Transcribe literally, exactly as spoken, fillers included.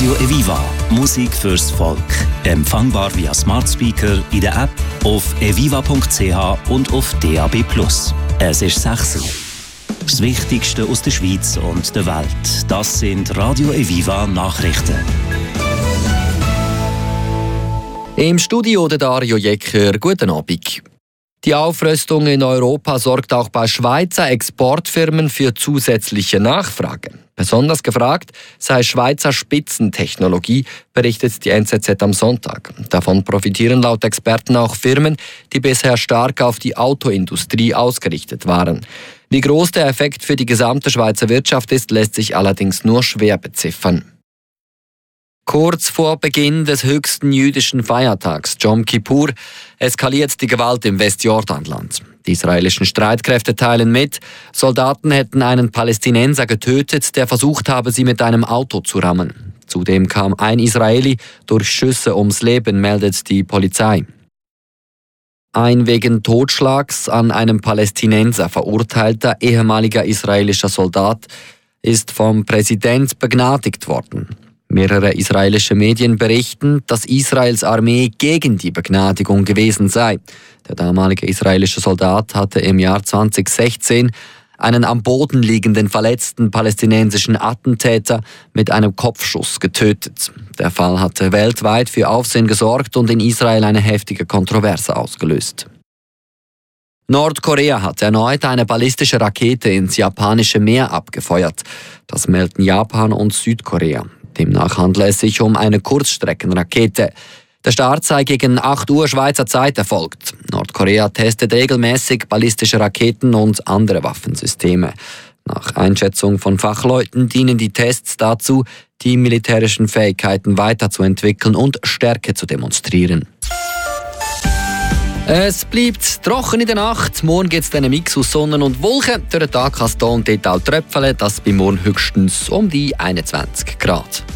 Radio Eviva. Musik fürs Volk. Empfangbar via Smart Speaker in der App, auf eviva punkt c h und auf D A B plus. Es ist sechs Uhr. Das Wichtigste aus der Schweiz und der Welt. Das sind Radio Eviva Nachrichten. Im Studio der Dario Jecker. Guten Abend. Die Aufrüstung in Europa sorgt auch bei Schweizer Exportfirmen für zusätzliche Nachfrage. Besonders gefragt sei Schweizer Spitzentechnologie, berichtet die N Z Z am Sonntag. Davon profitieren laut Experten auch Firmen, die bisher stark auf die Autoindustrie ausgerichtet waren. Wie groß der Effekt für die gesamte Schweizer Wirtschaft ist, lässt sich allerdings nur schwer beziffern. Kurz vor Beginn des höchsten jüdischen Feiertags, Jom Kippur, eskaliert die Gewalt im Westjordanland. Die israelischen Streitkräfte teilen mit, Soldaten hätten einen Palästinenser getötet, der versucht habe, sie mit einem Auto zu rammen. Zudem kam ein Israeli durch Schüsse ums Leben, meldet die Polizei. Ein wegen Totschlags an einem Palästinenser verurteilter ehemaliger israelischer Soldat ist vom Präsident begnadigt worden. Mehrere israelische Medien berichten, dass Israels Armee gegen die Begnadigung gewesen sei. Der damalige israelische Soldat hatte im Jahr zwanzig sechzehn einen am Boden liegenden verletzten palästinensischen Attentäter mit einem Kopfschuss getötet. Der Fall hatte weltweit für Aufsehen gesorgt und in Israel eine heftige Kontroverse ausgelöst. Nordkorea hat erneut eine ballistische Rakete ins japanische Meer abgefeuert. Das melden Japan und Südkorea. Demnach handelt es sich um eine Kurzstreckenrakete. Der Start sei gegen acht Uhr Schweizer Zeit erfolgt. Nordkorea testet regelmäßig ballistische Raketen und andere Waffensysteme. Nach Einschätzung von Fachleuten dienen die Tests dazu, die militärischen Fähigkeiten weiterzuentwickeln und Stärke zu demonstrieren. Es bleibt trocken in der Nacht. Morgen gibt es einen Mix aus Sonne und Wolken. Durch den Tag kann es hier und dort auch tröpfeln. Das bei morgen höchstens um die einundzwanzig Grad.